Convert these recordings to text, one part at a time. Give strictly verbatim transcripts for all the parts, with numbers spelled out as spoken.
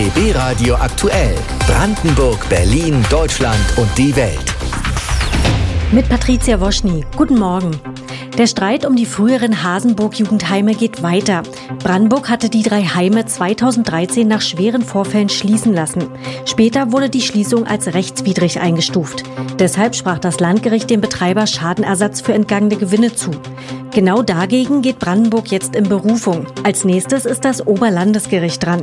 B B Radio aktuell. Brandenburg, Berlin, Deutschland und die Welt. Mit Patricia Woschny. Guten Morgen. Der Streit um die früheren Hasenburg-Jugendheime geht weiter. Brandenburg hatte die drei Heime zweitausenddreizehn nach schweren Vorfällen schließen lassen. Später wurde die Schließung als rechtswidrig eingestuft. Deshalb sprach das Landgericht dem Betreiber Schadenersatz für entgangene Gewinne zu. Genau dagegen geht Brandenburg jetzt in Berufung. Als nächstes ist das Oberlandesgericht dran.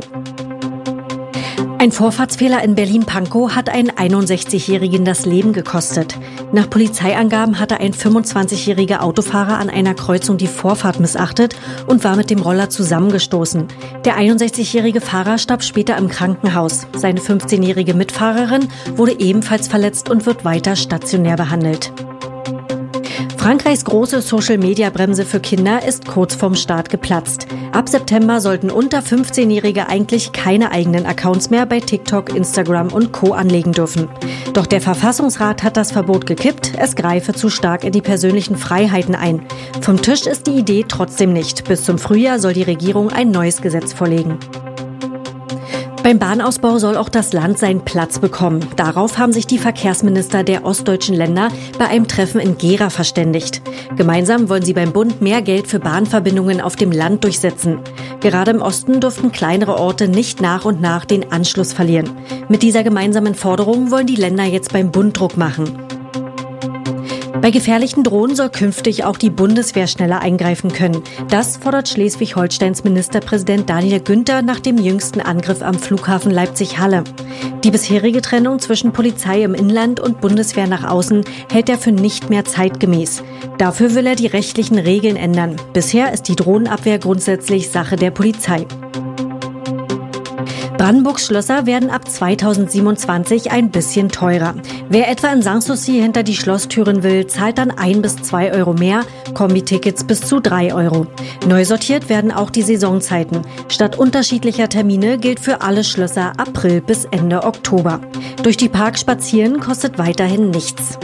Ein Vorfahrtsfehler in Berlin-Pankow hat einen einundsechzigjährigen das Leben gekostet. Nach Polizeiangaben hatte ein fünfundzwanzigjähriger Autofahrer an einer Kreuzung die Vorfahrt missachtet und war mit dem Roller zusammengestoßen. Der einundsechzigjährige Fahrer starb später im Krankenhaus. Seine fünfzehnjährige Mitfahrerin wurde ebenfalls verletzt und wird weiter stationär behandelt. Frankreichs große Social-Media-Bremse für Kinder ist kurz vorm Start geplatzt. Ab September sollten unter fünfzehnjährige eigentlich keine eigenen Accounts mehr bei TikTok, Instagram und Co. anlegen dürfen. Doch der Verfassungsrat hat das Verbot gekippt, es greife zu stark in die persönlichen Freiheiten ein. Vom Tisch ist die Idee trotzdem nicht. Bis zum Frühjahr soll die Regierung ein neues Gesetz vorlegen. Beim Bahnausbau soll auch das Land seinen Platz bekommen. Darauf haben sich die Verkehrsminister der ostdeutschen Länder bei einem Treffen in Gera verständigt. Gemeinsam wollen sie beim Bund mehr Geld für Bahnverbindungen auf dem Land durchsetzen. Gerade im Osten dürften kleinere Orte nicht nach und nach den Anschluss verlieren. Mit dieser gemeinsamen Forderung wollen die Länder jetzt beim Bund Druck machen. Bei gefährlichen Drohnen soll künftig auch die Bundeswehr schneller eingreifen können. Das fordert Schleswig-Holsteins Ministerpräsident Daniel Günther nach dem jüngsten Angriff am Flughafen Leipzig-Halle. Die bisherige Trennung zwischen Polizei im Inland und Bundeswehr nach außen hält er für nicht mehr zeitgemäß. Dafür will er die rechtlichen Regeln ändern. Bisher ist die Drohnenabwehr grundsätzlich Sache der Polizei. Brandenburgs Schlösser werden ab zweitausendsiebenundzwanzig ein bisschen teurer. Wer etwa in Sanssouci hinter die Schlosstüren will, zahlt dann ein bis zwei Euro mehr, Kombi-Tickets bis zu drei Euro. Neu sortiert werden auch die Saisonzeiten. Statt unterschiedlicher Termine gilt für alle Schlösser April bis Ende Oktober. Durch die Parks spazieren kostet weiterhin nichts.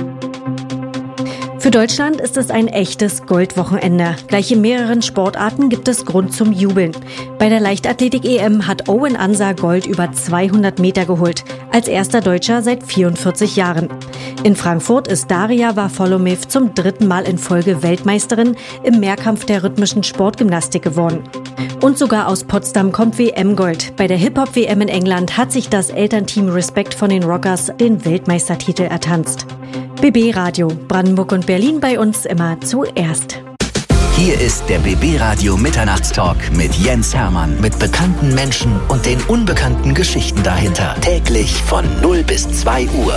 Für Deutschland ist es ein echtes Goldwochenende. Gleich in mehreren Sportarten gibt es Grund zum Jubeln. Bei der Leichtathletik-E M hat Owen Ansa Gold über zweihundert Meter geholt. Als erster Deutscher seit vierundvierzig Jahren. In Frankfurt ist Daria Varfolomew zum dritten Mal in Folge Weltmeisterin im Mehrkampf der rhythmischen Sportgymnastik geworden. Und sogar aus Potsdam kommt W M-Gold. Bei der Hip-Hop-W M in England hat sich das Elternteam Respect von den Rockers den Weltmeistertitel ertanzt. B B Radio, Brandenburg und Berlin bei uns immer zuerst. Hier ist der B B Radio Mitternachtstalk mit Jens Hermann. Mit bekannten Menschen und den unbekannten Geschichten dahinter. Täglich von null bis zwei Uhr.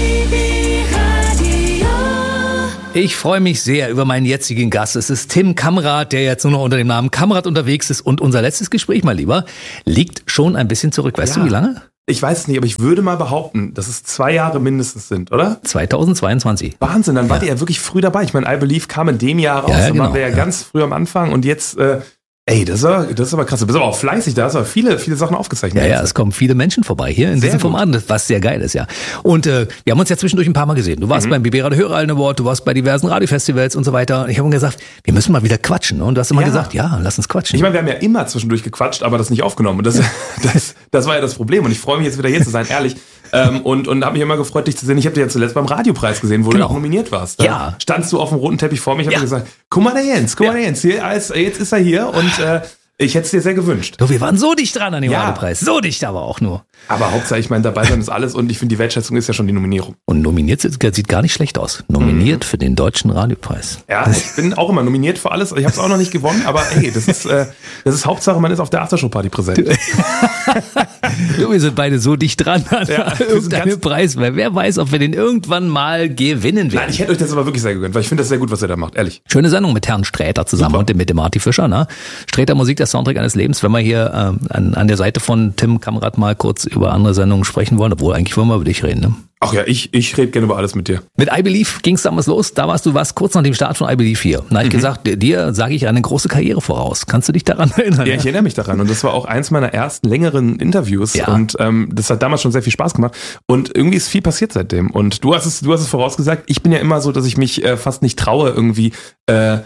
Ich freue mich sehr über meinen jetzigen Gast. Es ist Tim Kamrat, der jetzt nur noch unter dem Namen Kamrat unterwegs ist. Und unser letztes Gespräch, mein Lieber, liegt schon ein bisschen zurück. Weißt ja. du, wie lange? Ich weiß es nicht, aber ich würde mal behaupten, dass es zwei Jahre mindestens sind, oder? zweitausendzweiundzwanzig. Wahnsinn, dann wart ja. ihr ja wirklich früh dabei. Ich meine, I Believe kam in dem Jahr raus, ja, ja, dann genau, waren wir ja, ja ganz früh am Anfang und jetzt, äh, ey, das ist, aber, das ist aber krass. Du bist aber auch fleißig, da hast du aber viele, viele Sachen aufgezeichnet. Ja, ja, es kommen viele Menschen vorbei hier in sehr diesem Format, was sehr geil ist, ja. Und äh, wir haben uns ja zwischendurch ein paar Mal gesehen. Du warst mhm. beim B B Radio Hörerallen Award, du warst bei diversen Radiofestivals und so weiter. Und ich habe mir gesagt, wir müssen mal wieder quatschen. Und du hast immer ja. gesagt, ja, lass uns quatschen. Ich meine, wir haben ja immer zwischendurch gequatscht, aber das nicht aufgenommen. Und das, das, das war ja das Problem. Und ich freue mich jetzt wieder hier zu sein, ehrlich. Ähm, und und habe mich immer gefreut, dich zu sehen. Ich habe dich ja zuletzt beim Radiopreis gesehen, wo genau. du auch nominiert warst. Da ja. standst du auf dem roten Teppich vor mir. Ich habe ja. mir gesagt, guck mal der Jens, guck ja. mal der Jens. Hier, jetzt ist er hier und äh, ich hätte es dir sehr gewünscht. Du, wir waren so dicht dran an dem ja. Radiopreis. So dicht aber auch nur. Aber Hauptsache, ich meine, dabei sein ist alles und ich finde, die Wertschätzung ist ja schon die Nominierung. Und nominiert sieht gar nicht schlecht aus. Nominiert mhm. für den Deutschen Radiopreis. Ja, ich bin auch immer nominiert für alles. Ich habe es auch noch nicht gewonnen, aber hey, das ist, äh, das ist Hauptsache, man ist auf der Aftershow-Party präsent. Du, wir sind beide so dicht dran an ja, irgendeinem Preis, weil wer weiß, ob wir den irgendwann mal gewinnen werden. Nein, ich hätte euch das aber wirklich sehr gegönnt, weil ich finde das sehr gut, was ihr da macht, ehrlich. Schöne Sendung mit Herrn Sträter zusammen Super. Und mit dem Marty Fischer. Ne? Sträter Musik, der Soundtrack eines Lebens. Wenn wir hier ähm, an, an der Seite von Tim Kamrat mal kurz über andere Sendungen sprechen wollen, obwohl eigentlich wollen wir über dich reden, ne? Ach ja, ich, ich rede gerne über alles mit dir. Mit I Believe ging es damals los. Da warst du was kurz nach dem Start von I Believe hier. Da habe ich mhm. gesagt, dir sage ich eine große Karriere voraus. Kannst du dich daran erinnern? Ja, ich erinnere mich daran. Und das war auch eins meiner ersten längeren Interviews. Ja. Und ähm, das hat damals schon sehr viel Spaß gemacht. Und irgendwie ist viel passiert seitdem. Und du hast es, du hast es vorausgesagt. Ich bin ja immer so, dass ich mich äh, fast nicht traue, irgendwie äh,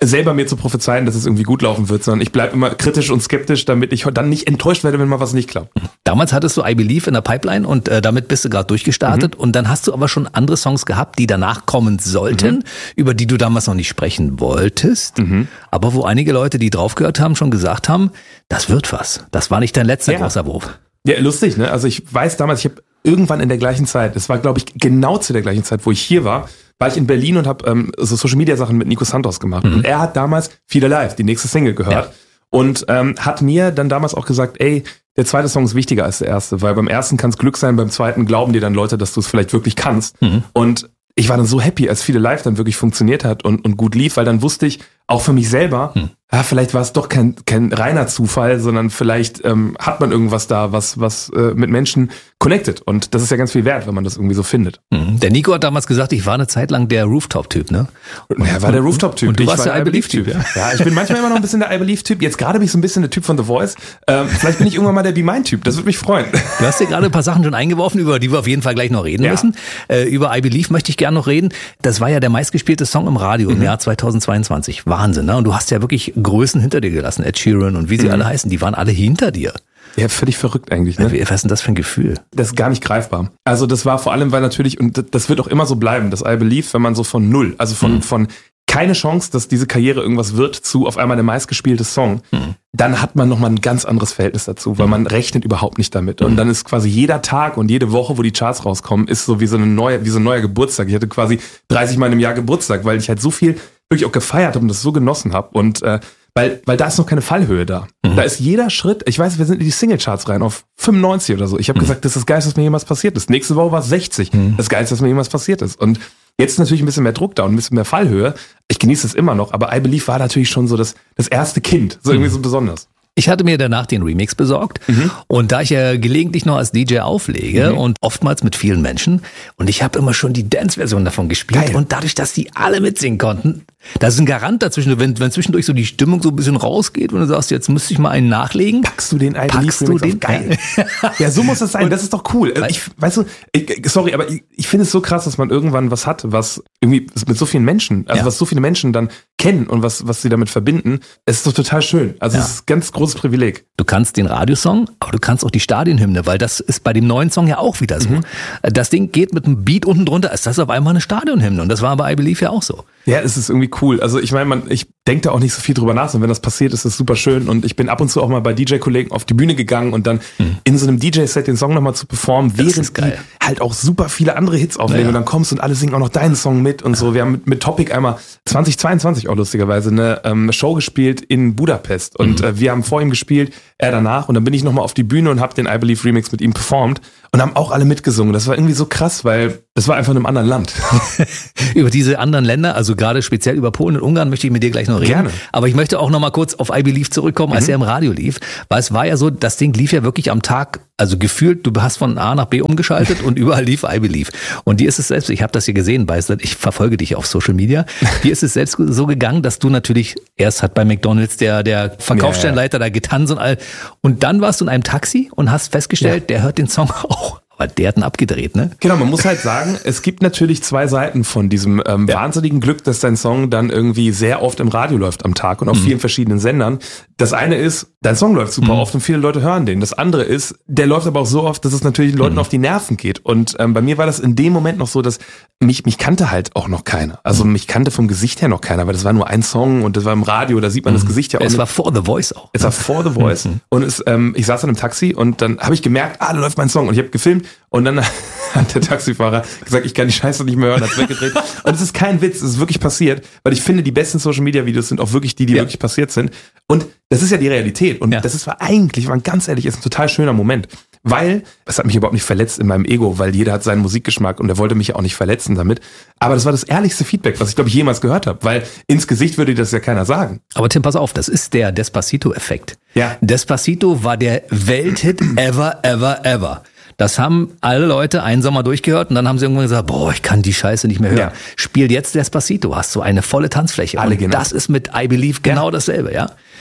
selber mir zu prophezeien, dass es irgendwie gut laufen wird, sondern ich bleibe immer kritisch und skeptisch, damit ich dann nicht enttäuscht werde, wenn mal was nicht klappt. Damals hattest du I Believe in der Pipeline und äh, damit bist du gerade durchgestartet mhm. und dann hast du aber schon andere Songs gehabt, die danach kommen sollten, mhm. über die du damals noch nicht sprechen wolltest, mhm. aber wo einige Leute, die drauf gehört haben, schon gesagt haben, das wird was. Das war nicht dein letzter ja. großer Wurf. Ja, lustig, ne? Also ich weiß damals, ich habe irgendwann in der gleichen Zeit, das war glaube ich genau zu der gleichen Zeit, wo ich hier war, war ich in Berlin und habe ähm, so Social-Media-Sachen mit Nico Santos gemacht. Mhm. Und er hat damals Feel Alive, die nächste Single, gehört. Ja. Und ähm, hat mir dann damals auch gesagt, ey, der zweite Song ist wichtiger als der erste, weil beim ersten kann es Glück sein, beim zweiten glauben dir dann Leute, dass du es vielleicht wirklich kannst. Mhm. Und ich war dann so happy, als Feel Alive dann wirklich funktioniert hat und, und gut lief, weil dann wusste ich, auch für mich selber, hm. ja, vielleicht war es doch kein, kein reiner Zufall, sondern vielleicht ähm, hat man irgendwas da, was, was äh, mit Menschen connected. Und das ist ja ganz viel wert, wenn man das irgendwie so findet. Mhm. Der Nico hat damals gesagt, ich war eine Zeit lang der Rooftop-Typ, ne? Und er war der Rooftop-Typ. Und du ich warst war der I Believe-Typ, ja? Ja, ich bin manchmal immer noch ein bisschen der I Believe-Typ. Jetzt gerade bin ich so ein bisschen der Typ von The Voice. Ähm, vielleicht bin ich irgendwann mal der Be Mine-Typ. Das würde mich freuen. Du hast dir gerade ein paar Sachen schon eingeworfen, über die wir auf jeden Fall gleich noch reden ja. müssen. Äh, über I Believe möchte ich gerne noch reden. Das war ja der meistgespielte Song im Radio mhm. im Jahr zweitausendzweiundzwanzig. Wahnsinn, ne? Und du hast ja wirklich Größen hinter dir gelassen. Ed Sheeran und wie sie mhm. alle heißen, die waren alle hinter dir. Ja, völlig verrückt eigentlich. Ne? Was ist denn das für ein Gefühl? Das ist gar nicht greifbar. Also das war vor allem, weil natürlich, und das wird auch immer so bleiben, das I Believe, wenn man so von null, also von, mhm. von keine Chance, dass diese Karriere irgendwas wird, zu auf einmal der meistgespielte Song, mhm. dann hat man nochmal ein ganz anderes Verhältnis dazu, weil man rechnet überhaupt nicht damit. Und dann ist quasi jeder Tag und jede Woche, wo die Charts rauskommen, ist so wie so eine neue, wie so ein neuer Geburtstag. Ich hatte quasi dreißig Mal im Jahr Geburtstag, weil ich halt so viel wirklich auch gefeiert habe und das so genossen habe. Und äh, Weil, weil da ist noch keine Fallhöhe da. Mhm. Da ist jeder Schritt, ich weiß, wir sind in die Singlecharts rein auf fünfundneunzig oder so. Ich habe mhm. gesagt, das ist das Geilste, was mir jemals passiert ist. Nächste Woche war es sechzig. Mhm. Das Geilste, was mir jemals passiert ist. Und jetzt ist natürlich ein bisschen mehr Druck da und ein bisschen mehr Fallhöhe. Ich genieße es immer noch, aber I Believe war natürlich schon so das, das erste Kind. So irgendwie mhm. so besonders. Ich hatte mir danach den Remix besorgt mhm. und da ich ja gelegentlich noch als D J auflege mhm. und oftmals mit vielen Menschen und ich habe immer schon die Dance-Version davon gespielt. Geil. Und dadurch, dass die alle mitsingen konnten, da ist ein Garant dazwischen, wenn, wenn zwischendurch so die Stimmung so ein bisschen rausgeht und du sagst, jetzt müsste ich mal einen nachlegen. Packst du den I Believe Packst du den? Geil. Ja, so muss es sein. Und das ist doch cool. Ich, weißt du, ich, sorry, aber ich, ich finde es so krass, dass man irgendwann was hat, was irgendwie mit so vielen Menschen, also ja. was so viele Menschen dann kennen und was, was sie damit verbinden. Es ist doch total schön. Also ja. es ist ein ganz großes Privileg. Du kannst den Radiosong, aber du kannst auch die Stadionhymne, weil das ist bei dem neuen Song ja auch wieder so. Mhm. Das Ding geht mit einem Beat unten drunter, ist das auf einmal eine Stadionhymne und das war bei I Believe ja auch so. Ja, es ist irgendwie cool. Also ich meine, man, ich denke da auch nicht so viel drüber nach, sondern wenn das passiert, ist das super schön und ich bin ab und zu auch mal bei D J-Kollegen auf die Bühne gegangen und dann mhm. in so einem D J-Set den Song nochmal zu performen, während die halt auch super viele andere Hits auflegen ja. und dann kommst und alle singen auch noch deinen Song mit und so. Wir haben mit, mit Topic einmal zweitausendzweiundzwanzig auch lustigerweise eine ähm, Show gespielt in Budapest und mhm. äh, wir haben vor ihm gespielt, er danach und dann bin ich nochmal auf die Bühne und habe den I Believe Remix mit ihm performt und haben auch alle mitgesungen. Das war irgendwie so krass, weil das war einfach in einem anderen Land. Über diese anderen Länder, also gerade speziell über Polen und Ungarn möchte ich mit dir gleich noch reden. Gerne. Aber ich möchte auch noch mal kurz auf I Believe zurückkommen, als mhm. er im Radio lief. Weil es war ja so, das Ding lief ja wirklich am Tag, also gefühlt, du hast von A nach B umgeschaltet und überall lief I Believe. Und dir ist es selbst, ich habe das hier gesehen, weißt du, ich verfolge dich auf Social Media, dir ist es selbst so gegangen, dass du natürlich, erst hat bei McDonald's der, der Verkaufsstellenleiter ja, ja. da getanzt und all, und dann warst du in einem Taxi und hast festgestellt, ja. der hört den Song auch. Aber der hat ihn abgedreht, ne? Genau, man muss halt sagen, es gibt natürlich zwei Seiten von diesem ähm, ja. wahnsinnigen Glück, dass dein Song dann irgendwie sehr oft im Radio läuft am Tag und auf mhm. vielen verschiedenen Sendern. Das eine ist, dein Song läuft super mhm. oft und viele Leute hören den. Das andere ist, der läuft aber auch so oft, dass es natürlich den Leuten mhm. auf die Nerven geht. Und ähm, bei mir war das in dem Moment noch so, dass mich mich kannte halt auch noch keiner. Also mich kannte vom Gesicht her noch keiner, weil das war nur ein Song und das war im Radio, da sieht man mhm. das Gesicht ja auch. Es nicht. war vor The Voice auch. Es war vor The Voice. Mhm. Und es, ähm, ich saß dann im Taxi und dann habe ich gemerkt, ah, da läuft mein Song. Und ich habe gefilmt und dann hat der Taxifahrer gesagt, ich kann die Scheiße nicht mehr hören, hat weggedreht. Und es ist kein Witz, es ist wirklich passiert, weil ich finde, die besten Social-Media-Videos sind auch wirklich die, die ja. wirklich passiert sind. Und das ist ja die Realität. Und ja. das ist war eigentlich, war ganz ehrlich, ist ein total schöner Moment. Weil, das hat mich überhaupt nicht verletzt in meinem Ego, weil jeder hat seinen Musikgeschmack und er wollte mich ja auch nicht verletzen damit. Aber das war das ehrlichste Feedback, was ich, glaube ich, jemals gehört habe. Weil ins Gesicht würde das ja keiner sagen. Aber Tim, pass auf, das ist der Despacito-Effekt. Ja. Despacito war der Welthit ever, ever, ever. Das haben alle Leute einen Sommer durchgehört und dann haben sie irgendwann gesagt, boah, ich kann die Scheiße nicht mehr hören. Ja. Spiel jetzt Despacito, hast du eine volle Tanzfläche. Alle und genau. das ist mit I Believe genau ja. dasselbe, ja.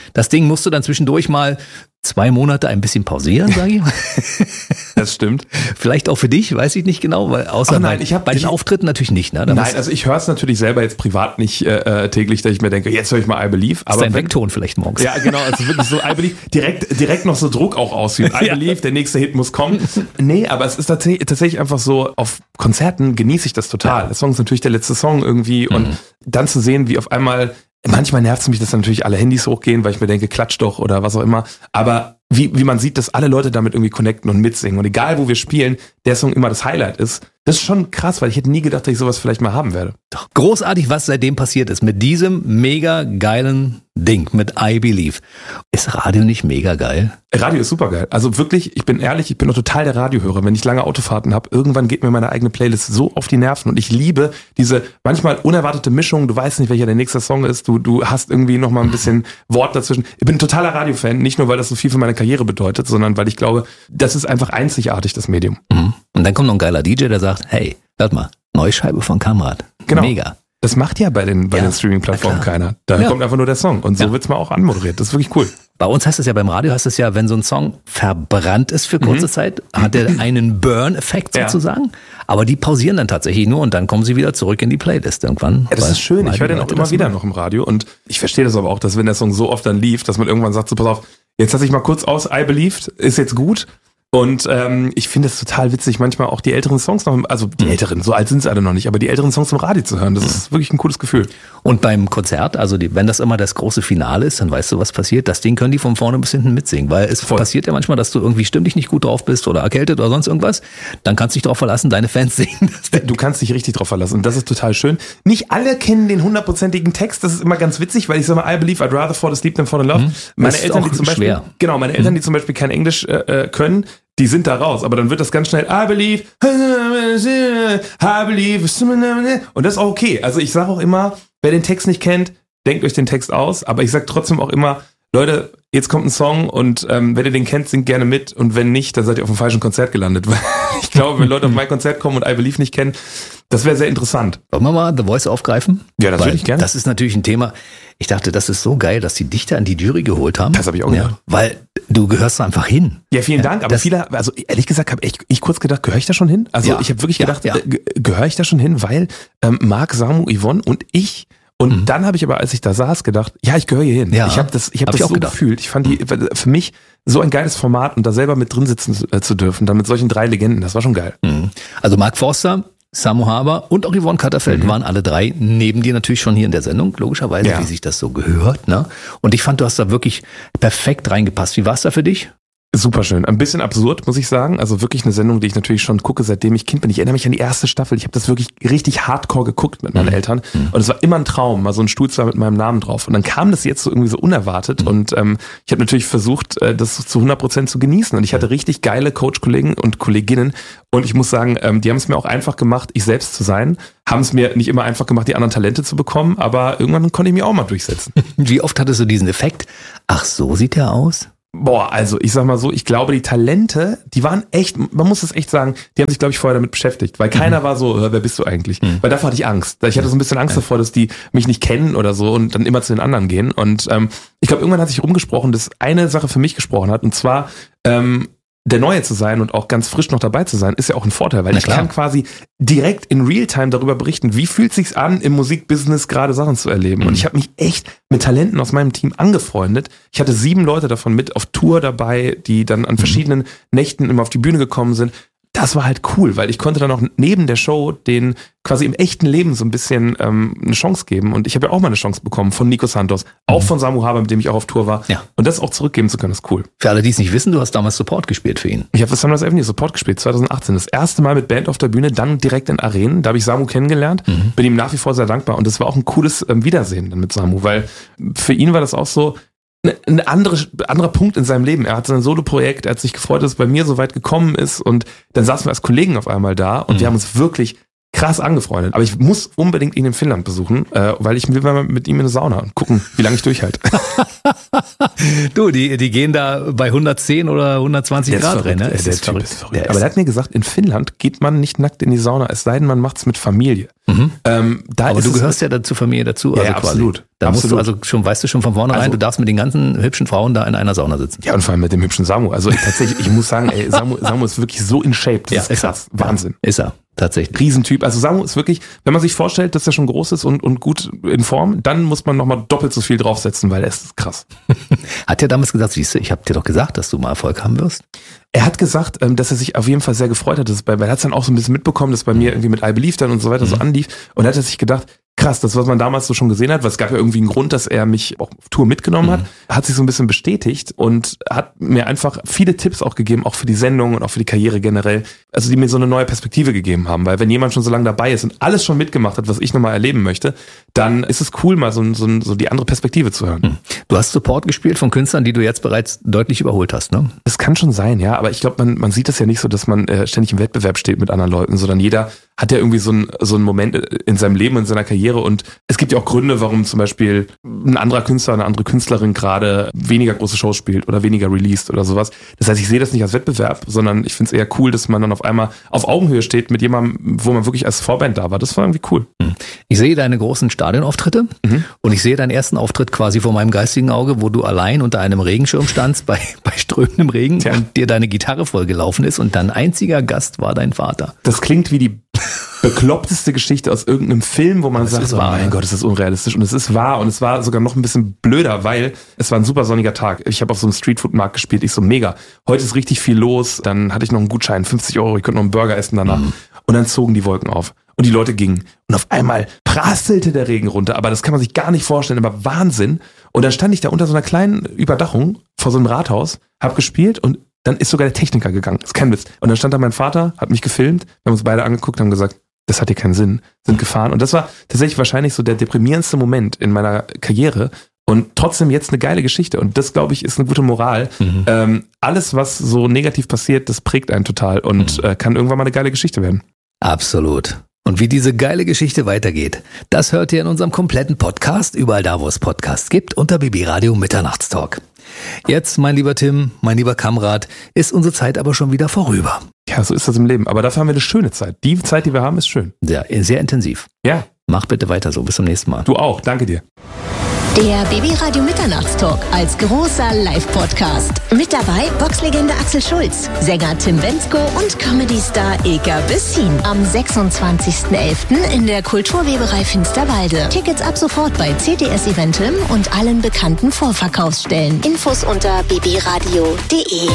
Das Ding musst du dann zwischendurch mal zwei Monate ein bisschen pausieren, sage ich mal. Das stimmt. Vielleicht auch für dich, weiß ich nicht genau, weil außer Ach nein, bei, ich hab, bei den ich, Auftritten natürlich nicht. Ne? Da nein, also ich höre es natürlich selber jetzt privat nicht äh, täglich, dass ich mir denke, jetzt höre ich mal I Believe. Aber ist dein Weckton vielleicht morgens. Ja, genau, also wirklich so I Believe, direkt, direkt noch so Druck auch ausüben. I Believe, der nächste Hit muss kommen. Nee, aber es ist tatsächlich, tatsächlich einfach so, auf Konzerten genieße ich das total. Ja. Der Song ist natürlich der letzte Song irgendwie mhm. und dann zu sehen, wie auf einmal, manchmal nervt es mich, dass dann natürlich alle Handys hochgehen, weil ich mir denke, klatsch doch oder was auch immer, aber wie, wie man sieht, dass alle Leute damit irgendwie connecten und mitsingen und egal wo wir spielen, der Song immer das Highlight ist, das ist schon krass, weil ich hätte nie gedacht, dass ich sowas vielleicht mal haben werde. Doch großartig, was seitdem passiert ist mit diesem mega geilen Ding, mit I Believe. Ist Radio nicht mega geil? Radio ist super geil. Also wirklich, ich bin ehrlich, ich bin doch total der Radiohörer. Wenn ich lange Autofahrten habe, irgendwann geht mir meine eigene Playlist so auf die Nerven und ich liebe diese manchmal unerwartete Mischung. Du weißt nicht, welcher der nächste Song ist. Du, du hast irgendwie noch mal ein bisschen Wort dazwischen. Ich bin ein totaler Radiofan, nicht nur, weil das so viel für meine Karriere bedeutet, sondern weil ich glaube, das ist einfach einzigartig, das Medium. Mhm. Und dann kommt noch ein geiler D J, der sagt, hey, hört mal, neue Scheibe von Kamerad. Genau. Mega. Das macht ja bei den, bei ja, den Streaming-Plattformen keiner. Da ja. kommt einfach nur der Song. Und so ja. wird's mal auch anmoderiert. Das ist wirklich cool. Bei uns heißt es ja, beim Radio heißt es ja, wenn so ein Song verbrannt ist für kurze mhm. Zeit, hat er einen Burn-Effekt sozusagen. Ja. Aber die pausieren dann tatsächlich nur und dann kommen sie wieder zurück in die Playlist irgendwann. Ja, das ist schön. Ich höre den auch immer wieder noch im Radio. Und ich verstehe das aber auch, dass wenn der Song so oft dann lief, dass man irgendwann sagt, so pass auf, jetzt lasse ich mal kurz aus, I Believed, ist jetzt gut. Und ähm, ich finde es total witzig, manchmal auch die älteren Songs noch, also die älteren, so alt sind sie alle noch nicht, aber die älteren Songs im Radio zu hören, das ist wirklich ein cooles Gefühl. Und beim Konzert, also die, wenn das immer das große Finale ist, dann weißt du, was passiert. Das Ding können die von vorne bis hinten mitsingen, weil es Voll. passiert ja manchmal, dass du irgendwie stimmlich nicht gut drauf bist oder erkältet oder sonst irgendwas. Dann kannst du dich darauf verlassen, deine Fans singen. Du kannst dich richtig drauf verlassen und das ist total schön. Nicht alle kennen den hundertprozentigen Text, das ist immer ganz witzig, weil ich sage mal, I believe I'd rather fall asleep than fall in love. Mhm. Meine Eltern, die zum Beispiel, schwer. genau, meine Eltern, die zum Beispiel kein Englisch äh, können, die sind da raus, aber dann wird das ganz schnell I believe, I believe, und das ist auch okay. Also ich sage auch immer, wer den Text nicht kennt, denkt euch den Text aus, aber ich sage trotzdem auch immer, Leute, jetzt kommt ein Song und ähm, wenn ihr den kennt, singt gerne mit und wenn nicht, dann seid ihr auf dem falschen Konzert gelandet. Weil ich glaube, wenn Leute auf mein Konzert kommen und I Believe nicht kennen, das wäre sehr interessant. Wollen wir mal The Voice aufgreifen? Ja, das würde ich gerne. Das ist natürlich ein Thema, ich dachte, das ist so geil, dass die dich da in die Jury geholt haben. Das habe ich auch gedacht. Ja, weil du gehörst da einfach hin. Ja, vielen Dank, aber das, viele, also ehrlich gesagt, habe ich, ich kurz gedacht, gehöre ich da schon hin? Also ja, ich habe wirklich gedacht, ja, ja. Äh, gehöre ich da schon hin, weil ähm, Marc, Samu, Yvonne und ich. Und mhm. dann habe ich aber, als ich da saß, gedacht, ja, ich gehöre hier hin. Ja, ich habe das, ich hab hab das ich so gedacht. gefühlt. Ich fand die für mich so ein geiles Format und da selber mit drin sitzen zu, äh, zu dürfen, dann mit solchen drei Legenden, das war schon geil. Mhm. Also Marc Forster, Samu Haber und auch Yvonne Katterfeld mhm. waren alle drei neben dir natürlich schon hier in der Sendung, logischerweise, ja. wie sich das so gehört. Ne? Und ich fand, du hast da wirklich perfekt reingepasst. Wie war es da für dich? Super schön. Ein bisschen absurd, muss ich sagen. Also wirklich eine Sendung, die ich natürlich schon gucke, seitdem ich Kind bin. Ich erinnere mich an die erste Staffel. Ich habe das wirklich richtig hardcore geguckt mit meinen mhm. Eltern. Und es war immer ein Traum, mal so ein Stuhlzimmer mit meinem Namen drauf. Und dann kam das jetzt so irgendwie so unerwartet. Mhm. Und ähm, ich habe natürlich versucht, das zu hundert Prozent zu genießen. Und ich hatte richtig geile Coach-Kollegen und Kolleginnen. Und ich muss sagen, ähm, die haben es mir auch einfach gemacht, ich selbst zu sein. Haben es mir nicht immer einfach gemacht, die anderen Talente zu bekommen. Aber irgendwann konnte ich mich auch mal durchsetzen. Wie oft hattest du diesen Effekt? Ach, so sieht der aus? Boah, also ich sag mal so, ich glaube, die Talente, die waren echt, man muss es echt sagen, die haben sich, glaube ich, vorher damit beschäftigt, weil keiner mhm. war so, wer bist du eigentlich? Mhm. Weil davor hatte ich Angst. Ich hatte so ein bisschen Angst ja. davor, dass die mich nicht kennen oder so und dann immer zu den anderen gehen. Und ähm, ich glaube, irgendwann hat sich rumgesprochen, dass eine Sache für mich gesprochen hat, und zwar ähm, der Neue zu sein und auch ganz frisch noch dabei zu sein, ist ja auch ein Vorteil, weil Na ich klar. kann quasi direkt in Realtime darüber berichten, wie fühlt sich's an, im Musikbusiness gerade Sachen zu erleben. Mhm. Und ich habe mich echt mit Talenten aus meinem Team angefreundet. Ich hatte sieben Leute davon mit auf Tour dabei, die dann an verschiedenen mhm. Nächten immer auf die Bühne gekommen sind. Das war halt cool, weil ich konnte dann auch neben der Show den quasi im echten Leben so ein bisschen ähm, eine Chance geben. Und ich habe ja auch mal eine Chance bekommen von Nico Santos, auch mhm. von Samu Haber, mit dem ich auch auf Tour war. Ja. Und das auch zurückgeben zu können, ist cool. Für alle, die es nicht wissen, du hast damals Support gespielt für ihn. Ich habe für Sunrise Avenue Support gespielt, zwanzig achtzehn. Das erste Mal mit Band auf der Bühne, dann direkt in Arenen. Da habe ich Samu kennengelernt, mhm. bin ihm nach wie vor sehr dankbar. Und das war auch ein cooles ähm, Wiedersehen dann mit Samu, weil für ihn war das auch so, ein andere, anderer Punkt in seinem Leben. Er hat sein Solo-Projekt, er hat sich gefreut, dass es bei mir so weit gekommen ist und dann saßen wir als Kollegen auf einmal da und mhm. wir haben uns wirklich krass angefreundet. Aber ich muss unbedingt ihn in Finnland besuchen, äh, weil ich will mal mit ihm in eine Sauna und gucken, wie lange ich durchhalte. Du, die, die gehen da bei hundertzehn oder hundertzwanzig Grad rein. Ne? Der, der Typ ist verrückt. Aber der hat mir gesagt, in Finnland geht man nicht nackt in die Sauna, es sei denn, man macht es mit Familie. Mhm. Ähm, da Aber ist du es, gehörst ja da zur Familie dazu. Also ja, quasi. absolut. Da musst absolut. du also schon, weißt du schon von vornherein, Also, du darfst mit den ganzen hübschen Frauen da in einer Sauna sitzen. Ja, und vor allem mit dem hübschen Samu. Also ich, tatsächlich, ich muss sagen, ey, Samu, Samu ist wirklich so in Shape. Das Ja, ist ist krass. er. Wahnsinn. Ist er, tatsächlich. Riesentyp. Also Samu ist wirklich, wenn man sich vorstellt, dass er schon groß ist und, und gut in Form, dann muss man nochmal doppelt so viel draufsetzen, weil er ist krass. Hat er damals gesagt, siehst du, ich habe dir doch gesagt, dass du mal Erfolg haben wirst? Er hat gesagt, dass er sich auf jeden Fall sehr gefreut hat, dass es bei, weil er hat es dann auch so ein bisschen mitbekommen, dass bei mir irgendwie mit I Believe dann und so weiter mhm. so anlief. Und er hat sich gedacht, krass, das, was man damals so schon gesehen hat, weil es gab ja irgendwie einen Grund, dass er mich auch auf Tour mitgenommen hat, mhm. hat sich so ein bisschen bestätigt und hat mir einfach viele Tipps auch gegeben, auch für die Sendung und auch für die Karriere generell, also die mir so eine neue Perspektive gegeben haben, weil wenn jemand schon so lange dabei ist und alles schon mitgemacht hat, was ich nochmal erleben möchte, dann ist es cool, mal so, so, so die andere Perspektive zu hören. Mhm. Du hast Support gespielt von Künstlern, die du jetzt bereits deutlich überholt hast, ne? Das kann schon sein, ja, aber ich glaube, man, man sieht das ja nicht so, dass man äh, ständig im Wettbewerb steht mit anderen Leuten, sondern jeder hat ja irgendwie so einen so einen Moment in seinem Leben, in seiner Karriere und es gibt ja auch Gründe, warum zum Beispiel ein anderer Künstler, eine andere Künstlerin gerade weniger große Shows spielt oder weniger released oder sowas. Das heißt, ich sehe das nicht als Wettbewerb, sondern ich finde es eher cool, dass man dann auf einmal auf Augenhöhe steht mit jemandem, wo man wirklich als Vorband da war. Das war irgendwie cool. Ich sehe deine großen Stadionauftritte mhm. und ich sehe deinen ersten Auftritt quasi vor meinem geistigen Auge, wo du allein unter einem Regenschirm standst bei, bei strömendem Regen Tja. und dir deine Gitarre vollgelaufen ist und dein einziger Gast war dein Vater. Das klingt wie die bekloppteste Geschichte aus irgendeinem Film, wo man das sagt, oh mein Gott, ist das unrealistisch. Und es ist wahr und es war sogar noch ein bisschen blöder, weil es war ein super sonniger Tag. Ich habe auf so einem Streetfood-Markt gespielt, ich so mega. Heute ist richtig viel los, dann hatte ich noch einen Gutschein, fünfzig Euro, ich konnte noch einen Burger essen danach. Mhm. Und dann zogen die Wolken auf. Und die Leute gingen. Und auf einmal prasselte der Regen runter. Aber das kann man sich gar nicht vorstellen. Aber Wahnsinn. Und dann stand ich da unter so einer kleinen Überdachung vor so einem Rathaus, hab gespielt und dann ist sogar der Techniker gegangen. Das ist kein Witz. Und dann stand da mein Vater, hat mich gefilmt. Wir haben uns beide angeguckt und haben gesagt, das hat hier keinen Sinn. Sind gefahren. Und das war tatsächlich wahrscheinlich so der deprimierendste Moment in meiner Karriere. Und trotzdem jetzt eine geile Geschichte. Und das, glaube ich, ist eine gute Moral. Mhm. Ähm, alles, was so negativ passiert, das prägt einen total und mhm. äh, kann irgendwann mal eine geile Geschichte werden. Absolut. Und wie diese geile Geschichte weitergeht, das hört ihr in unserem kompletten Podcast, überall da, wo es Podcasts gibt, unter B B Radio Mitternachtstalk. Jetzt, mein lieber Tim, mein lieber Kamerad, ist unsere Zeit aber schon wieder vorüber. Ja, so ist das im Leben. Aber dafür haben wir eine schöne Zeit. Die Zeit, die wir haben, ist schön. Sehr, sehr intensiv. Ja. Mach bitte weiter so. Bis zum nächsten Mal. Du auch. Danke dir. Der B B Radio Mitternachtstalk als großer Live-Podcast. Mit dabei Boxlegende Axel Schulz, Sänger Tim Bendzko und Comedy-Star Ilka Bessin. Am sechsundzwanzigsten elften in der Kulturweberei Finsterwalde. Tickets ab sofort bei C T S Eventim und allen bekannten Vorverkaufsstellen. Infos unter b b radio punkt d e.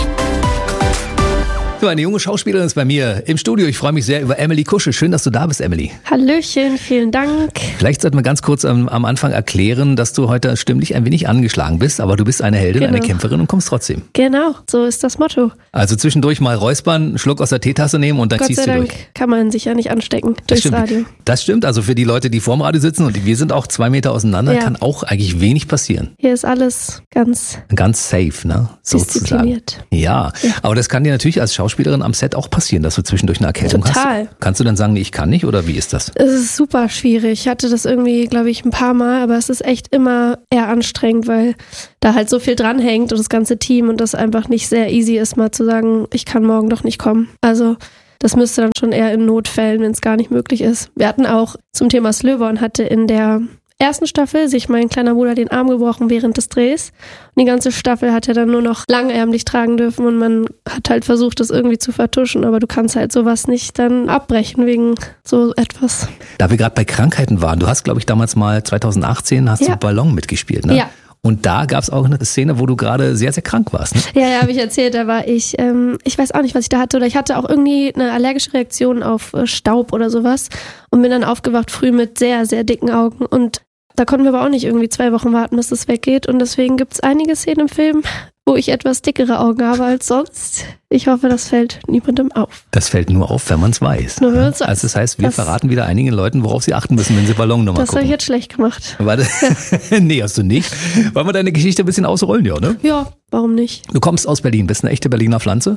So, eine junge Schauspielerin ist bei mir im Studio. Ich freue mich sehr über Emily Kusche. Schön, dass du da bist, Emily. Hallöchen, vielen Dank. Vielleicht sollten wir ganz kurz am, am Anfang erklären, dass du heute stimmlich ein wenig angeschlagen bist, aber du bist eine Heldin, genau. eine Kämpferin und kommst trotzdem. Genau, so ist das Motto. Also zwischendurch mal räuspern, einen Schluck aus der Teetasse nehmen und dann Gott ziehst sei du Dank durch. Kann man sich ja nicht anstecken Das durchs stimmt. Radio. Das stimmt, also für die Leute, die vorm Radio sitzen und wir sind auch zwei Meter auseinander, Ja. kann auch eigentlich wenig passieren. Hier ist alles ganz Ganz safe, ne? Sozusagen. diszipliniert. Ja. Ja. aber das kann dir natürlich als Schauspielerin am Set auch passieren, dass du zwischendurch eine Erkältung Total. hast. Kannst du dann sagen, nee, ich kann nicht oder wie ist das? Es ist super schwierig. Ich hatte das irgendwie, glaube ich, ein paar Mal, aber es ist echt immer eher anstrengend, weil da halt so viel dranhängt und das ganze Team und das einfach nicht sehr easy ist, mal zu sagen, ich kann morgen doch nicht kommen. Also das müsste dann schon eher in Notfällen, wenn es gar nicht möglich ist. Wir hatten auch zum Thema Slöborn hatte in der ersten Staffel sich mein kleiner Bruder den Arm gebrochen während des Drehs. Und die ganze Staffel hat er dann nur noch langärmlich tragen dürfen und man hat halt versucht, das irgendwie zu vertuschen, aber du kannst halt sowas nicht dann abbrechen wegen so etwas. Da wir gerade bei Krankheiten waren, du hast, glaube ich, damals mal zweitausendachtzehn hast Ja. du Ballon mitgespielt, ne? Ja. Und da gab es auch eine Szene, wo du gerade sehr, sehr krank warst, ne? Ja, ja, habe ich erzählt, da war ich, ähm, ich weiß auch nicht, was ich da hatte, oder ich hatte auch irgendwie eine allergische Reaktion auf äh, Staub oder sowas und bin dann aufgewacht früh mit sehr, sehr dicken Augen und da konnten wir aber auch nicht irgendwie zwei Wochen warten, bis es weggeht und deswegen gibt es einige Szenen im Film, wo ich etwas dickere Augen habe als sonst. Ich hoffe, das fällt niemandem auf. Das fällt nur auf, wenn man es weiß. Nur wenn man's weiß. Also das heißt, wir Das- verraten wieder einigen Leuten, worauf sie achten müssen, wenn sie Ballon nochmal Das habe ich gucken. jetzt schlecht gemacht. Warte. Nee, hast du nicht. Wollen wir deine Geschichte ein bisschen ausrollen, ja, ne? Ja, warum nicht? Du kommst aus Berlin, bist eine echte Berliner Pflanze? Ja,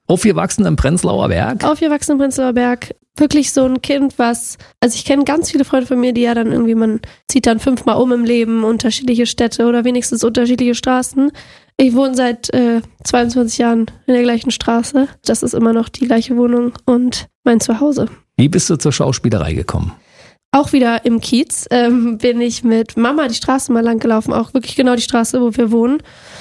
Aufgewachsen im Prenzlauer Berg? Aufgewachsen im Prenzlauer Berg. Wirklich so ein Kind, was, also ich kenne ganz viele Freunde von mir, die ja dann irgendwie, man zieht dann fünfmal um im Leben, unterschiedliche Städte oder wenigstens unterschiedliche Straßen. Ich wohne seit äh, zweiundzwanzig Jahren in der gleichen Straße. Das ist immer noch die gleiche Wohnung und mein Zuhause. Wie bist du zur Schauspielerei gekommen? Auch wieder im Kiez ähm, bin ich mit Mama die Straße mal lang gelaufen, auch wirklich genau die Straße, wo wir wohnen.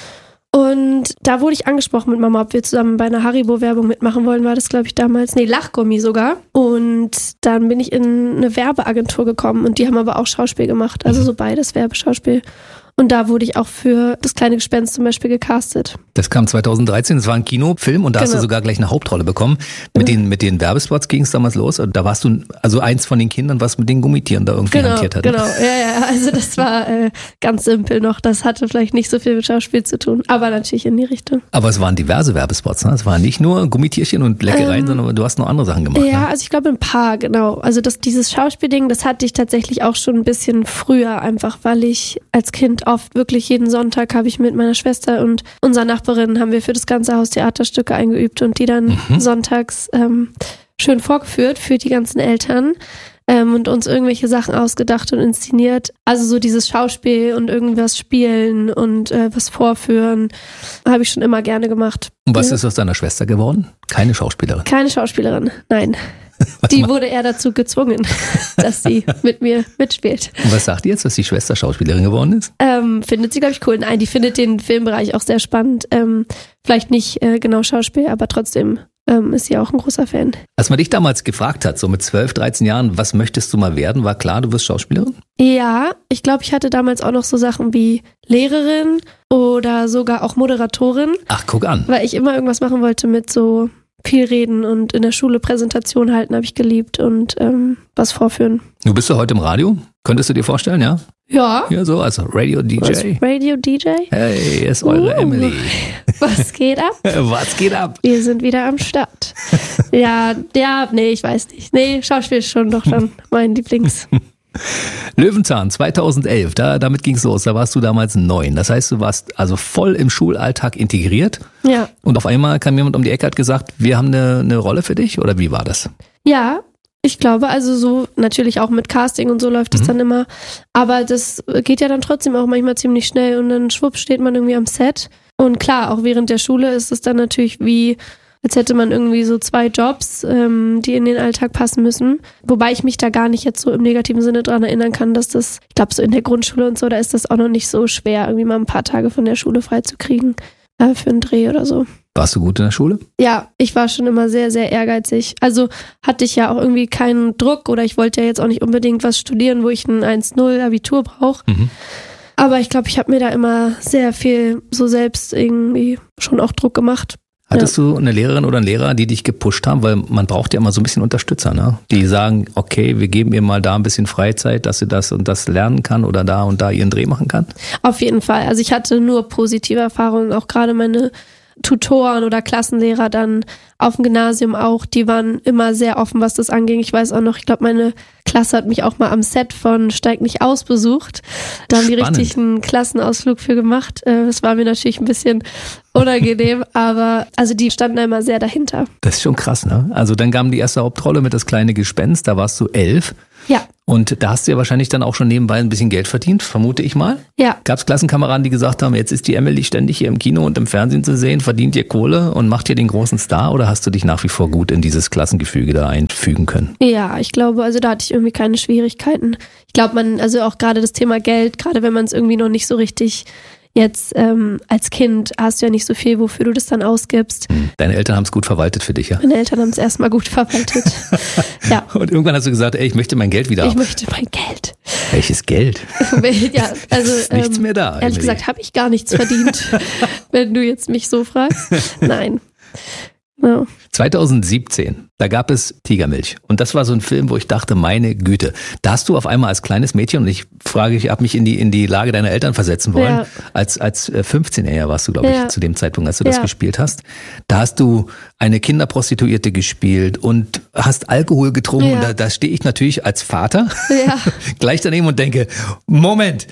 Und da wurde ich angesprochen mit Mama, ob wir zusammen bei einer Haribo-Werbung mitmachen wollen, war das, glaube ich, damals. Nee, Lachgummi sogar. Und dann bin ich in eine Werbeagentur gekommen und die haben aber auch Schauspiel gemacht. Also so beides, Werbeschauspiel. Und da wurde ich auch für das kleine Gespenst zum Beispiel gecastet. Das kam zweitausenddreizehn, das war ein Kinofilm und da genau. hast du sogar gleich eine Hauptrolle bekommen. Mit, ja. den, mit den Werbespots ging es damals los. Da warst du also eins von den Kindern, was mit den Gummitieren da irgendwie genau, hantiert hat. Genau, ja, ja. Also das war äh, ganz simpel noch. Das hatte vielleicht nicht so viel mit Schauspiel zu tun, aber natürlich in die Richtung. Aber es waren diverse Werbespots, ne? Es waren nicht nur Gummitierchen und Leckereien, ähm, sondern du hast noch andere Sachen gemacht. Ja, ne? also ich glaube ein paar, genau. Also das, dieses Schauspielding, das hatte ich tatsächlich auch schon ein bisschen früher, einfach weil ich als Kind oft wirklich jeden Sonntag habe ich mit meiner Schwester und unserer Nachbarin haben wir für das ganze Haus Theaterstücke eingeübt und die dann mhm. sonntags ähm, schön vorgeführt für die ganzen Eltern ähm, und uns irgendwelche Sachen ausgedacht und inszeniert. Also so dieses Schauspiel und irgendwas spielen und äh, was vorführen, habe ich schon immer gerne gemacht. Und was ja. ist aus deiner Schwester geworden? Keine Schauspielerin? Keine Schauspielerin, nein. Die wurde eher dazu gezwungen, dass sie mit mir mitspielt. Und was sagt die jetzt, dass die Schwester Schauspielerin geworden ist? Ähm, findet sie, glaube ich, cool. Nein, die findet den Filmbereich auch sehr spannend. Ähm, vielleicht nicht äh, genau Schauspiel, aber trotzdem ähm, ist sie auch ein großer Fan. Als man dich damals gefragt hat, so mit zwölf, dreizehn Jahren, was möchtest du mal werden, war klar, du wirst Schauspielerin? Ja, ich glaube, ich hatte damals auch noch so Sachen wie Lehrerin oder sogar auch Moderatorin. Ach, guck an. Weil ich immer irgendwas machen wollte mit so viel reden und in der Schule Präsentation halten habe ich geliebt und ähm, was vorführen. Du bist ja heute im Radio. Könntest du dir vorstellen, ja? Ja. Ja, so als Radio-D J. Als Radio-D J? Hey, ist eure uh, Emily. Was geht ab? Was geht ab? Wir sind wieder am Start. ja, ja, nee, ich weiß nicht. Nee, Schauspiel ist schon doch schon mein Lieblings. Löwenzahn zweitausendelf, da, damit ging's los, da warst du damals neun. Das heißt, du warst also voll im Schulalltag integriert. Ja. Und auf einmal kam jemand um die Ecke, hat gesagt, wir haben eine, eine Rolle für dich, oder wie war das? Ja, ich glaube, also so natürlich auch mit Casting und so läuft es mhm. dann immer. Aber das geht ja dann trotzdem auch manchmal ziemlich schnell und dann schwupp steht man irgendwie am Set. Und klar, auch während der Schule ist es dann natürlich wie, als hätte man irgendwie so zwei Jobs, ähm, die in den Alltag passen müssen. Wobei ich mich da gar nicht jetzt so im negativen Sinne dran erinnern kann, dass das, ich glaube so in der Grundschule und so, da ist das auch noch nicht so schwer, irgendwie mal ein paar Tage von der Schule freizukriegen äh, für einen Dreh oder so. Warst du gut in der Schule? Ja, ich war schon immer sehr, sehr ehrgeizig. Also hatte ich ja auch irgendwie keinen Druck oder ich wollte ja jetzt auch nicht unbedingt was studieren, wo ich ein eins null Abitur brauche. Mhm. Aber ich glaube, ich habe mir da immer sehr viel so selbst irgendwie schon auch Druck gemacht. Hattest ja. du eine Lehrerin oder einen Lehrer, die dich gepusht haben? Weil man braucht ja immer so ein bisschen Unterstützer, ne? Die sagen, okay, wir geben ihr mal da ein bisschen Freizeit, dass sie das und das lernen kann oder da und da ihren Dreh machen kann? Auf jeden Fall. Also ich hatte nur positive Erfahrungen, auch gerade meine Tutoren oder Klassenlehrer dann auf dem Gymnasium auch, die waren immer sehr offen, was das anging. Ich weiß auch noch, ich glaube, meine Klasse hat mich auch mal am Set von Steig nicht aus besucht. Da haben Spannend. die richtig einen Klassenausflug für gemacht. Das war mir natürlich ein bisschen unangenehm, aber also die standen immer sehr dahinter. Das ist schon krass, ne? Also dann kam die erste Hauptrolle mit Das kleine Gespenst, da warst du elf. Ja. Und da hast du ja wahrscheinlich dann auch schon nebenbei ein bisschen Geld verdient, vermute ich mal. Ja. Gab es Klassenkameraden, die gesagt haben, jetzt ist die Emily ständig hier im Kino und im Fernsehen zu sehen, verdient ihr Kohle und macht ihr den großen Star, oder hast du dich nach wie vor gut in dieses Klassengefüge da einfügen können? Ja, ich glaube, also da hatte ich irgendwie keine Schwierigkeiten. Ich glaube, man, also auch gerade das Thema Geld, gerade wenn man es irgendwie noch nicht so richtig jetzt ähm, als Kind hast du ja nicht so viel, wofür du das dann ausgibst. Deine Eltern haben es gut verwaltet für dich, ja? Meine Eltern haben es erstmal gut verwaltet. Ja. Und irgendwann hast du gesagt, ey, ich möchte mein Geld wieder. Ich möchte mein Geld. Welches Geld? Ja, also ist nichts ähm, mehr da. Ehrlich Emily. gesagt habe ich gar nichts verdient, wenn du jetzt mich so fragst. Nein. No. zweitausendsiebzehn, Da gab es Tigermilch. Und das war so ein Film, wo ich dachte, meine Güte, da hast du auf einmal als kleines Mädchen, und ich frage, ich habe mich in die, in die Lage deiner Eltern versetzen wollen, Ja. als, als fünfzehnjähriger warst du, glaube ich, Ja. zu dem Zeitpunkt, als du das Ja. gespielt hast. Da hast du eine Kinderprostituierte gespielt und hast Alkohol getrunken. Ja. Und da, da stehe ich natürlich als Vater Ja. gleich daneben und denke, Moment,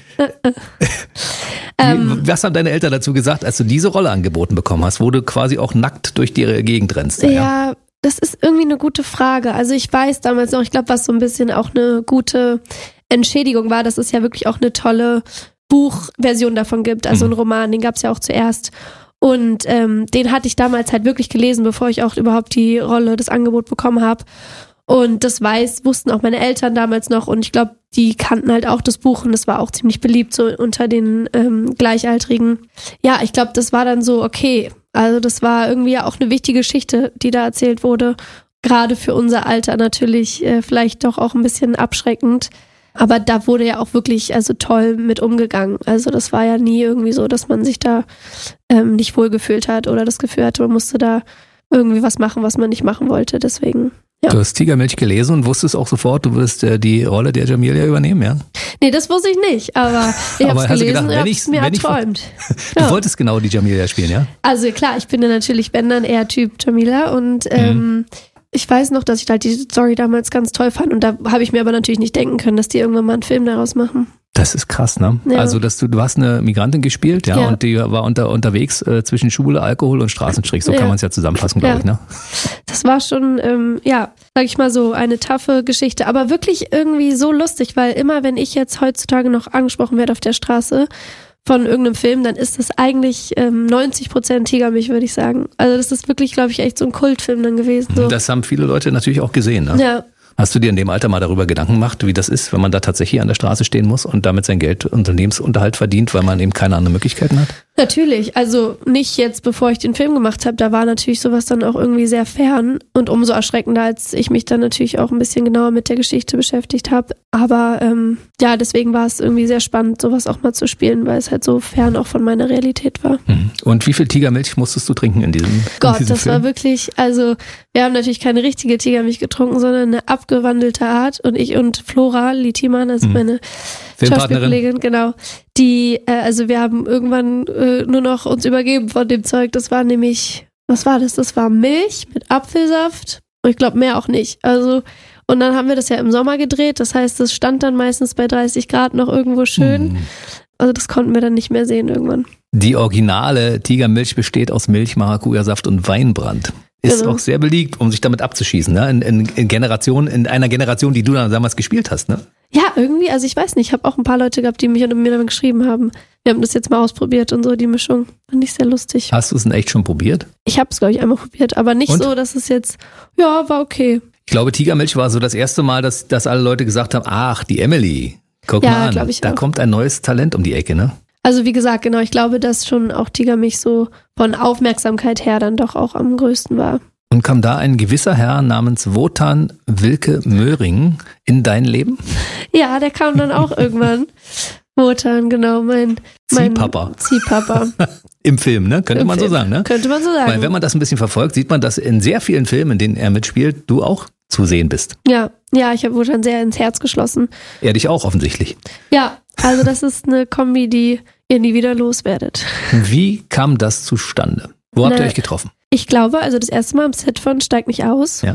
Ähm, Wie, was haben deine Eltern dazu gesagt, als du diese Rolle angeboten bekommen hast, wo du quasi auch nackt durch die Gegend rennst? Ja, ja, das ist irgendwie eine gute Frage. Also ich weiß damals noch, ich glaube, was so ein bisschen auch eine gute Entschädigung war, dass es ja wirklich auch eine tolle Buchversion davon gibt, also Mhm. ein Roman, den gab es ja auch zuerst. Und ähm, den hatte ich damals halt wirklich gelesen, bevor ich auch überhaupt die Rolle, das Angebot bekommen habe. Und das weiß, wussten auch meine Eltern damals noch, und ich glaube, die kannten halt auch das Buch, und das war auch ziemlich beliebt so unter den ähm, Gleichaltrigen. Ja, ich glaube, das war dann so okay. Also das war irgendwie auch eine wichtige Geschichte, die da erzählt wurde. Gerade für unser Alter natürlich äh, vielleicht doch auch ein bisschen abschreckend. Aber da wurde ja auch wirklich also toll mit umgegangen. Also das war ja nie irgendwie so, dass man sich da ähm, nicht wohlgefühlt hat oder das Gefühl hatte, man musste da irgendwie was machen, was man nicht machen wollte. Deswegen, ja. Du hast Tigermilch gelesen und wusstest auch sofort, du wirst äh, die Rolle der Jamilia übernehmen, ja? Nee, das wusste ich nicht, aber ich habe Aber es hast du gelesen gedacht, und wenn habe ich- es mir wenn ich- erträumt. Du Ja. wolltest genau die Jamilia spielen, ja? Also klar, ich bin ja natürlich, wenn dann eher Typ Jamila, und ähm, ich weiß noch, dass ich halt die Story damals ganz toll fand, und da habe ich mir aber natürlich nicht denken können, dass die irgendwann mal einen Film daraus machen. Das ist krass, ne? Ja. Also, dass du, du hast eine Migrantin gespielt, ja, Ja. und die war unter, unterwegs äh, zwischen Schule, Alkohol und Straßenstrich. So Ja. kann man es ja zusammenfassen, glaube Ja. ich, ne? Das war schon, ähm, ja, sag ich mal so, eine taffe Geschichte, aber wirklich irgendwie so lustig, weil immer, wenn ich jetzt heutzutage noch angesprochen werde auf der Straße von irgendeinem Film, dann ist das eigentlich ähm, neunzig Prozent Tigermilch, würde ich sagen. Also das ist wirklich, glaube ich, echt so ein Kultfilm dann gewesen. So. Das haben viele Leute natürlich auch gesehen, ne? Ja. Hast du dir in dem Alter mal darüber Gedanken gemacht, wie das ist, wenn man da tatsächlich an der Straße stehen muss und damit sein Geld und den Lebensunterhalt verdient, weil man eben keine anderen Möglichkeiten hat? Natürlich, also nicht jetzt, bevor ich den Film gemacht habe, da war natürlich sowas dann auch irgendwie sehr fern und umso erschreckender, als ich mich dann natürlich auch ein bisschen genauer mit der Geschichte beschäftigt habe. Aber ähm, ja, deswegen war es irgendwie sehr spannend, sowas auch mal zu spielen, weil es halt so fern auch von meiner Realität war. Und wie viel Tigermilch musstest du trinken in diesem, Gott, in diesem das Film? war wirklich, also wir haben natürlich keine richtige Tigermilch getrunken, sondern eine abgewandelte Art, und ich und Flora Litiman, also Mhm. meine Filmpartnerin? Schauspielkollegin, genau, die, äh, also wir haben irgendwann äh, nur noch uns übergeben von dem Zeug. Das war nämlich, was war das? Das war Milch mit Apfelsaft. Und ich glaube, mehr auch nicht. Also, und dann haben wir das ja im Sommer gedreht. Das heißt, es stand dann meistens bei dreißig Grad noch irgendwo schön. Mhm. Also das konnten wir dann nicht mehr sehen irgendwann. Die originale Tigermilch besteht aus Milch, Maracuja-Saft und Weinbrand. Ist Genau. auch sehr beliebt, um sich damit abzuschießen, ne? In, in, in Generation, in einer Generation, die du dann damals gespielt hast, ne? Ja, irgendwie, also ich weiß nicht, ich habe auch ein paar Leute gehabt, die mich und mir dann geschrieben haben. Wir haben das jetzt mal ausprobiert und so, die Mischung. Fand ich sehr lustig. Hast du es denn echt schon probiert? Ich habe es, glaube ich, einmal probiert, aber nicht Und? so, dass es jetzt, ja, war okay. Ich glaube, Tigermilch war so das erste Mal, dass, dass alle Leute gesagt haben, ach, die Emily, guck Ja, mal an, glaub ich da auch. kommt ein neues Talent um die Ecke, ne? Also wie gesagt, genau, ich glaube, dass schon auch Tigermilch so von Aufmerksamkeit her dann doch auch am größten war. Und kam da ein gewisser Herr namens Wotan Wilke Möhring in dein Leben? Ja, der kam dann auch irgendwann. Wotan, genau, mein, mein Ziehpapa. Ziehpapa. Im Film, ne? Könnte Im man so Film. sagen, ne? Könnte man so sagen. Weil wenn man das ein bisschen verfolgt, sieht man, dass in sehr vielen Filmen, in denen er mitspielt, du auch zu sehen bist. ja, ja, ich habe Wotan sehr ins Herz geschlossen. Er dich auch offensichtlich. Ja, also das ist eine Kombi, die ihr nie wieder loswerdet. Wie kam das zustande? Wo habt ihr Na, euch getroffen? Ich glaube, also das erste Mal am Set von Steig nicht aus. Ja.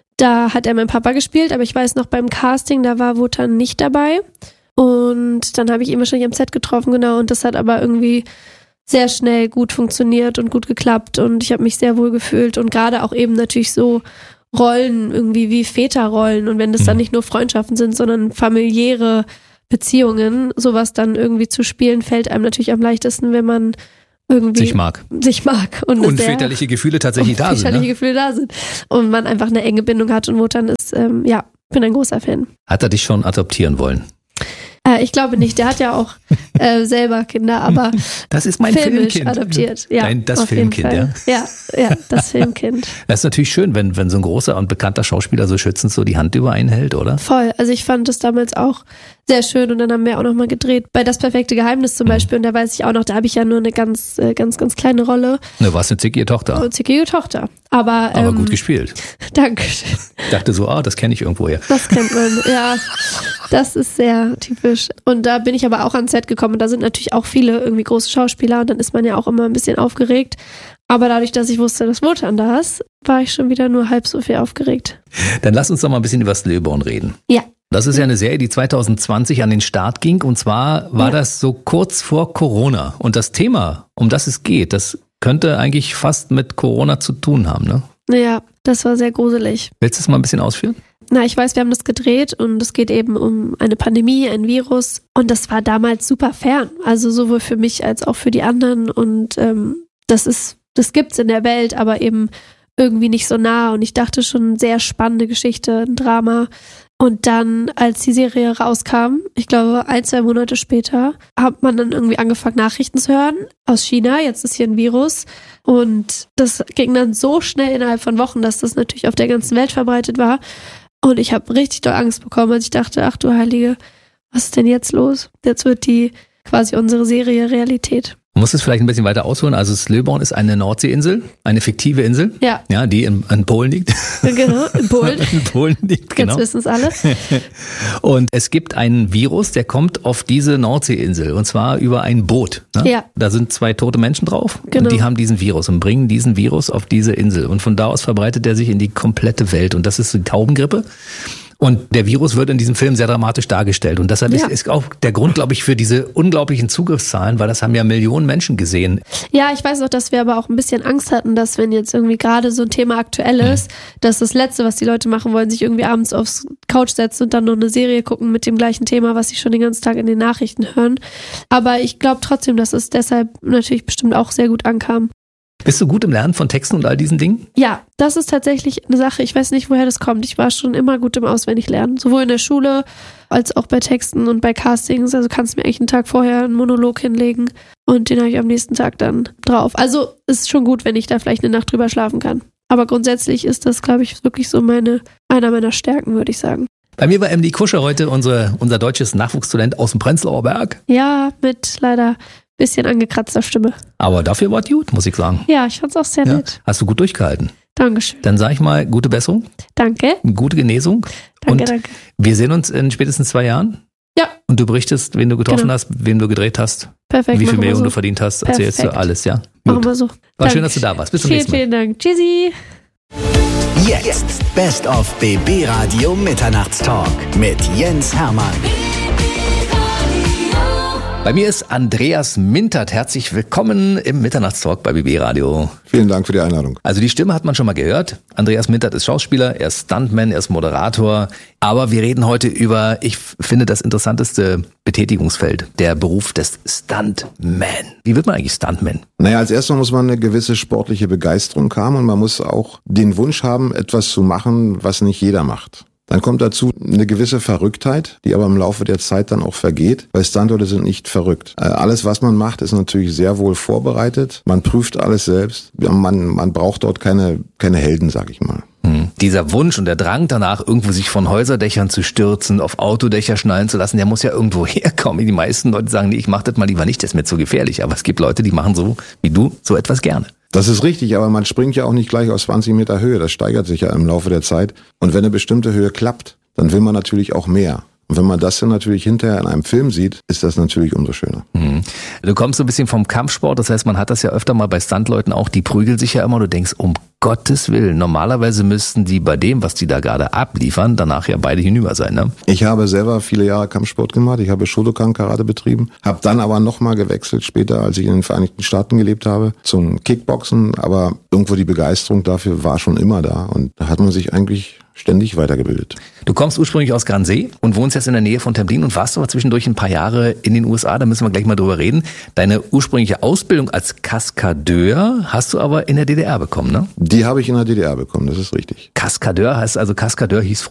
Da hat er meinen Papa gespielt, aber ich weiß noch beim Casting, da war Wotan nicht dabei. Und dann habe ich ihn wahrscheinlich am Set getroffen, genau. Und das hat aber irgendwie sehr schnell gut funktioniert und gut geklappt. Und ich habe mich sehr wohl gefühlt. Und gerade auch eben natürlich so Rollen, irgendwie wie Väterrollen. Und wenn das dann Mhm. nicht nur Freundschaften sind, sondern familiäre Beziehungen, sowas dann irgendwie zu spielen, fällt einem natürlich am leichtesten, wenn man irgendwie Sich mag. sich mag. Und, Und sehr- väterliche Gefühle tatsächlich da sind. väterliche Ne? Gefühle da sind. Und man einfach eine enge Bindung hat. Und Wotan ist, ähm, ja, bin ein großer Fan. Hat er dich schon adoptieren wollen? Äh, ich glaube nicht. Der hat ja auch äh, selber Kinder, aber das ist mein filmisch Filmkind. adaptiert. Ja, Dein, das auf jeden Filmkind, Fall. ja. Ja, ja, das Filmkind. Das ist natürlich schön, wenn, wenn so ein großer und bekannter Schauspieler so schützend so die Hand über einen hält, oder? Voll. Also ich fand das damals auch sehr schön und dann haben wir auch nochmal gedreht bei Das perfekte Geheimnis zum Beispiel und da weiß ich auch noch, da habe ich ja nur eine ganz, ganz, ganz kleine Rolle. Du warst eine zickige Tochter. Eine zickige Tochter. Aber, Aber ähm, gut gespielt. Dankeschön. Ich dachte so, ah, das kenne ich irgendwoher. Das kennt man, ja. Das ist sehr typisch. Und da bin ich aber auch ans Set gekommen und da sind natürlich auch viele irgendwie große Schauspieler und dann ist man ja auch immer ein bisschen aufgeregt. Aber dadurch, dass ich wusste, dass Wotan da ist, war ich schon wieder nur halb so viel aufgeregt. Dann lass uns doch mal ein bisschen über Slöborn reden. Ja. Das ist ja eine Serie, die zwanzig zwanzig an den Start ging und zwar war ja. das so kurz vor Corona. Und das Thema, um das es geht, das könnte eigentlich fast mit Corona zu tun haben, ne? Ja, das war sehr gruselig. Willst du es mal ein bisschen ausführen? Na, ich weiß, wir haben das gedreht und es geht eben um eine Pandemie, ein Virus und das war damals super fern. Also sowohl für mich als auch für die anderen und ähm, das ist, das gibt's in der Welt, aber eben irgendwie nicht so nah und ich dachte schon, sehr spannende Geschichte, ein Drama. Und dann, als die Serie rauskam, ich glaube ein, zwei Monate später, hat man dann irgendwie angefangen, Nachrichten zu hören aus China. Jetzt ist hier ein Virus. Und das ging dann so schnell innerhalb von Wochen, dass das natürlich auf der ganzen Welt verbreitet war. Und ich habe richtig doll Angst bekommen, als ich dachte, ach du Heilige, was ist denn jetzt los? Jetzt wird die quasi unsere Serie Realität. Man muss es vielleicht ein bisschen weiter ausholen. Also Slöborn ist eine Nordseeinsel, eine fiktive Insel, ja, ja, die in, in Polen liegt. Genau, in Polen. in Polen liegt, genau. Jetzt wissen es alle. Und es gibt einen Virus, der kommt auf diese Nordseeinsel und zwar über ein Boot. Ne? Ja. Da sind zwei tote Menschen drauf Genau. und die haben diesen Virus und bringen diesen Virus auf diese Insel. Und von da aus verbreitet er sich in die komplette Welt. Und das ist die Taubengrippe. Und der Virus wird in diesem Film sehr dramatisch dargestellt. Und deshalb Ja. ist, ist auch der Grund, glaube ich, für diese unglaublichen Zugriffszahlen, weil das haben ja Millionen Menschen gesehen. Ja, ich weiß noch, dass wir aber auch ein bisschen Angst hatten, dass wenn jetzt irgendwie gerade so ein Thema aktuell ist, mhm. dass das Letzte, was die Leute machen wollen, sich irgendwie abends aufs Couch setzen und dann noch eine Serie gucken mit dem gleichen Thema, was sie schon den ganzen Tag in den Nachrichten hören. Aber ich glaube trotzdem, dass es deshalb natürlich bestimmt auch sehr gut ankam. Bist du gut im Lernen von Texten und all diesen Dingen? Ja, das ist tatsächlich eine Sache. Ich weiß nicht, woher das kommt. Ich war schon immer gut im Auswendiglernen. Sowohl in der Schule als auch bei Texten und bei Castings. Also kannst du mir eigentlich einen Tag vorher einen Monolog hinlegen und den habe ich am nächsten Tag dann drauf. Also ist schon gut, wenn ich da vielleicht eine Nacht drüber schlafen kann. Aber grundsätzlich ist das, glaube ich, wirklich so meine, einer meiner Stärken, würde ich sagen. Bei mir war Emily Kuscher heute unsere, unser deutsches Nachwuchstalent aus dem Prenzlauer Berg. Ja, mit leider bisschen angekratzter Stimme. Aber dafür war es gut, muss ich sagen. Ja, ich fand's auch sehr Ja? nett. Hast du gut durchgehalten. Dankeschön. Dann sage ich mal, gute Besserung, Danke. gute Genesung. Danke, und danke. wir sehen uns in spätestens zwei Jahren. Ja. Und du berichtest, wen du getroffen Genau. hast, wem du gedreht hast, Perfekt. wie viel machen wir Millionen so. du verdient hast. Erzählst du Perfekt. alles, ja? Machen Gut. wir so. War Danke. schön, dass du da warst. Bis zum vielen, nächsten Mal. vielen Dank. Tschüssi. Jetzt Best of B B Radio Mitternachtstalk mit Jens Hermann. Bei mir ist Andreas Mintert. Herzlich willkommen im Mitternachtstalk bei B B Radio. Vielen Dank für die Einladung. Also die Stimme hat man schon mal gehört. Andreas Mintert ist Schauspieler, er ist Stuntman, er ist Moderator. Aber wir reden heute über, ich finde, das interessanteste Betätigungsfeld, der Beruf des Stuntman. Wie wird man eigentlich Stuntman? Naja, als erstes muss man eine gewisse sportliche Begeisterung haben und man muss auch den Wunsch haben, etwas zu machen, was nicht jeder macht. Dann kommt dazu eine gewisse Verrücktheit, die aber im Laufe der Zeit dann auch vergeht, weil Stuntleute sind nicht verrückt. Alles, was man macht, ist natürlich sehr wohl vorbereitet. Man prüft alles selbst. Man, man braucht dort keine, keine Helden, sag ich mal. Hm. Dieser Wunsch und der Drang danach, irgendwo sich von Häuserdächern zu stürzen, auf Autodächer schnallen zu lassen, der muss ja irgendwo herkommen. Die meisten Leute sagen, nee, ich mach das mal lieber nicht, das ist mir zu gefährlich. Aber es gibt Leute, die machen so wie du so etwas gerne. Das ist richtig, aber man springt ja auch nicht gleich aus zwanzig Meter Höhe. Das steigert sich ja im Laufe der Zeit. Und wenn eine bestimmte Höhe klappt, dann will man natürlich auch mehr. Und wenn man das dann natürlich hinterher in einem Film sieht, ist das natürlich umso schöner. Mhm. Du kommst so ein bisschen vom Kampfsport, das heißt, man hat das ja öfter mal bei Stuntleuten auch, die prügeln sich ja immer und du denkst, um Gottes Willen, normalerweise müssten die bei dem, was die da gerade abliefern, danach ja beide hinüber sein, ne? Ich habe selber viele Jahre Kampfsport gemacht, ich habe Shotokan-Karate betrieben, habe dann aber nochmal gewechselt später, als ich in den Vereinigten Staaten gelebt habe, zum Kickboxen, aber irgendwo die Begeisterung dafür war schon immer da und da hat man sich eigentlich ständig weitergebildet. Du kommst ursprünglich aus Gransee und wohnst jetzt in der Nähe von Templin und warst aber zwischendurch ein paar Jahre in den U S A, da müssen wir gleich mal drüber reden. Deine ursprüngliche Ausbildung als Kaskadeur hast du aber in der D D R bekommen, ne? Die habe ich in der D D R bekommen, das ist richtig. Kaskadeur heißt also, Kaskadeur hieß früher